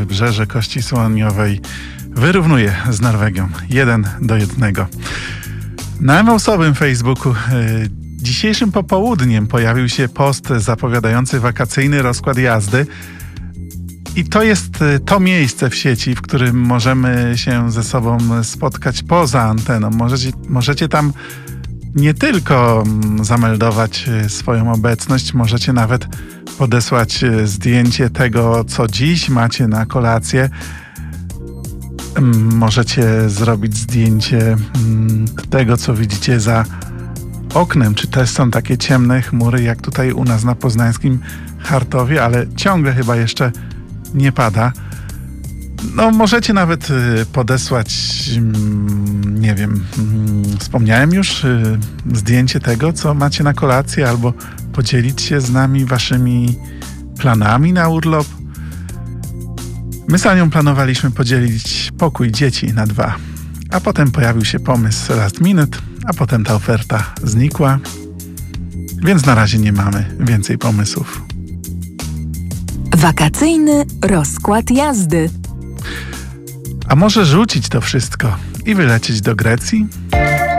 Wybrzeże Kości Słoniowej wyrównuje z Norwegią 1-1. Na emousowym Facebooku dzisiejszym popołudniem pojawił się post zapowiadający wakacyjny rozkład jazdy. I to jest to miejsce w sieci, w którym możemy się ze sobą spotkać poza anteną. Możecie tam nie tylko zameldować swoją obecność, możecie nawet podesłać zdjęcie tego, co dziś macie na kolację. Możecie zrobić zdjęcie tego, co widzicie za oknem. Czy też są takie ciemne chmury, jak tutaj u nas na poznańskim Chartowie, ale ciągle chyba jeszcze nie pada. No, możecie nawet podesłać, nie wiem, wspomniałem już, zdjęcie tego, co macie na kolację, albo podzielić się z nami waszymi planami na urlop. My z Anią planowaliśmy podzielić pokój dzieci na 2, a potem pojawił się pomysł last minute, a potem ta oferta znikła, więc na razie nie mamy więcej pomysłów. Wakacyjny rozkład jazdy. A może rzucić to wszystko i wylecieć do Grecji?